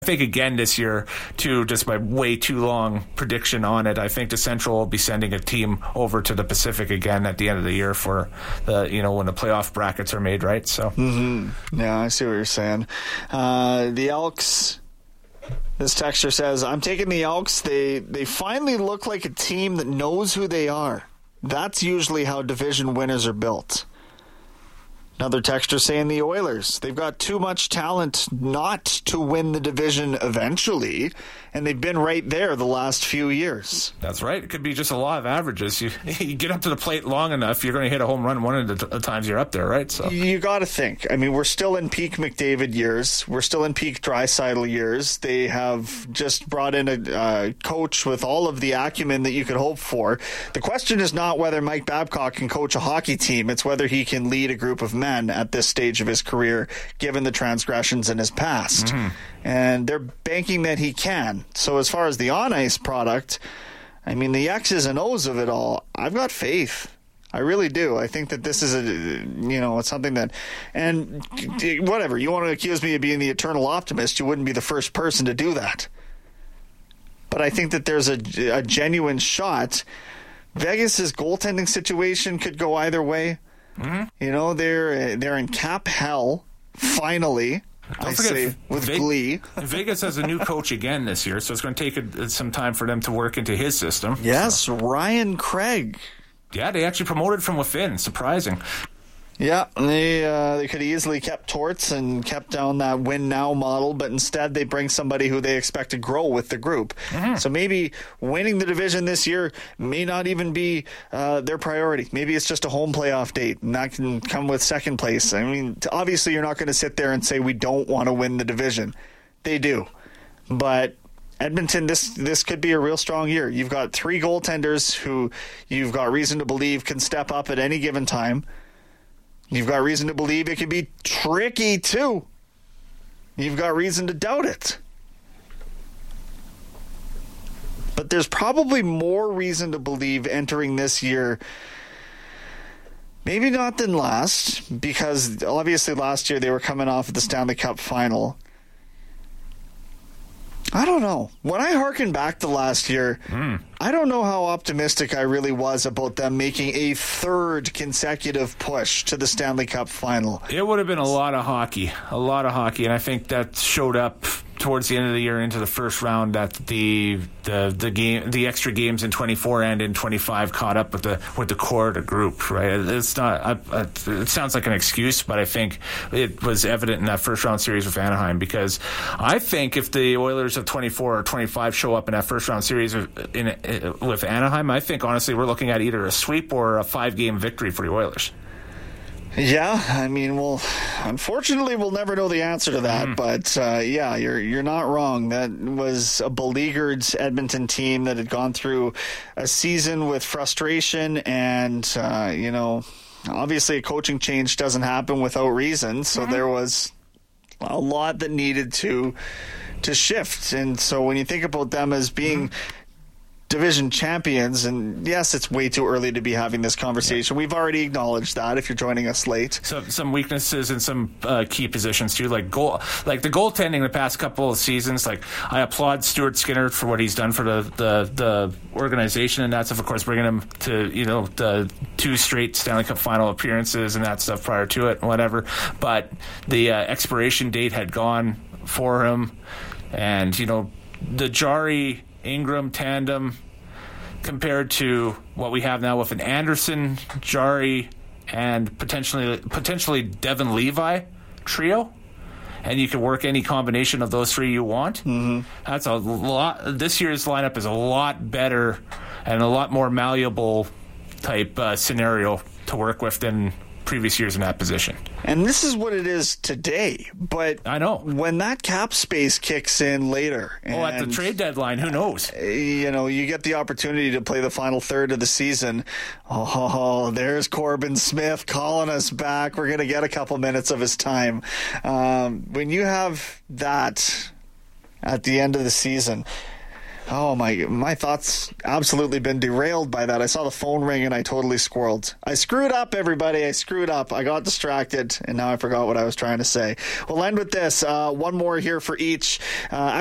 think again this year, too, just my way too long prediction on it, I think the Central will be sending a team over to the Pacific again at the end of the year for the, when the playoff brackets are made, right? So, Yeah, I see what you're saying. The Elks, this texter says, I'm taking the Elks. They finally look like a team that knows who they are. That's usually how division winners are built. Another texter saying the Oilers, they've got too much talent not to win the division eventually, and they've been right there the last few years. That's right. It could be just a law of averages. You get up to the plate long enough, you're going to hit a home run one of the times you're up there, right? So you got to think. I mean, we're still in peak McDavid years. We're still in peak Draisaitl years. They have just brought in a coach with all of the acumen that you could hope for. The question is not whether Mike Babcock can coach a hockey team. It's whether he can lead a group of men at this stage of his career, given the transgressions in his past. And they're banking that he can. So as far as the on-ice product, I mean, the X's and O's of it all, I've got faith. I really do. I think that this is it's something that, and whatever, you want to accuse me of being the eternal optimist, you wouldn't be the first person to do that. But I think that there's a genuine shot. Vegas's goaltending situation could go either way. They're in cap hell, finally. I say with glee. Vegas has a new coach again this year, so it's going to take some time for them to work into his system. Yes, so. Ryan Craig. Yeah, they actually promoted from within. Surprising. Yeah, they could have easily kept Torts and kept down that win now model, but instead they bring somebody who they expect to grow with the group. So maybe winning the division this year may not even be their priority. Maybe it's just a home playoff date, and that can come with second place. I mean, obviously you're not going to sit there and say we don't want to win the division. They do. But Edmonton, this could be a real strong year. You've got 3 goaltenders who you've got reason to believe can step up at any given time. You've got reason to believe it can be tricky, too. You've got reason to doubt it. But there's probably more reason to believe entering this year, maybe not than last, because obviously last year they were coming off of the Stanley Cup final. I don't know. When I hearken back to last year, I don't know how optimistic I really was about them making a third consecutive push to the Stanley Cup final. It would have been a lot of hockey, and I think that showed up towards the end of the year into the first round that the extra games in 24 and in 25 caught up with the core of the group, right? It's not it sounds like an excuse, but I think it was evident in that first round series with Anaheim, because I think if the Oilers of 24 or 25 show up in that first round series with Anaheim, I think honestly we're looking at either a sweep or a 5-game victory for the Oilers. Yeah, I mean, unfortunately, we'll never know the answer to that. But yeah, you're not wrong. That was a beleaguered Edmonton team that had gone through a season with frustration, and obviously a coaching change doesn't happen without reason. So there was a lot that needed to shift. And so when you think about them as being division champions, and yes, it's way too early to be having this conversation. We've already acknowledged that if you're joining us late. So some weaknesses in some key positions too, like the goaltending the past couple of seasons. Like, I applaud Stuart Skinner for what he's done for the organization, and that's of course bringing him to the 2 straight Stanley Cup final appearances and that stuff prior to it and whatever. But the expiration date had gone for him, and the Jarry Ingram tandem compared to what we have now with an Anderson, Jarry, and potentially Devin Levi trio, and you can work any combination of those 3 you want. That's a lot. This year's lineup is a lot better and a lot more malleable type scenario to work with than previous years in that position. And this is what it is today, but I know when that cap space kicks in later, at the trade deadline, who knows? You get the opportunity to play the final third of the season. Oh, there's Corbin Smith calling us back. We're going to get a couple minutes of his time. When you have that at the end of the season, Oh, my thoughts absolutely been derailed by that. I saw the phone ring and I totally squirreled. I screwed up, everybody. I screwed up. I got distracted and now I forgot what I was trying to say. We'll end with this. One more here for each.